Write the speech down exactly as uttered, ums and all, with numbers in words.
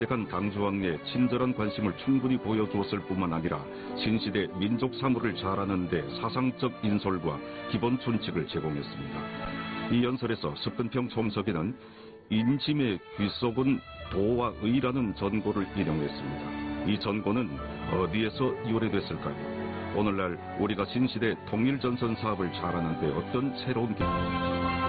간 당조왕의 친절한 관심을 충분히 보여주었을 뿐만 아니라 신시대 민족 사무를 잘하는 데 사상적 인솔과 기본 준칙을 제공했습니다. 이 연설에서 석근평 총석에는 인심의 귀속은 도와 의라는 전고를 인용했습니다. 이 전고는 어디에서 유래됐을까요? 오늘날 우리가 신시대 통일전선 사업을 잘하는 데 어떤 새로운 기...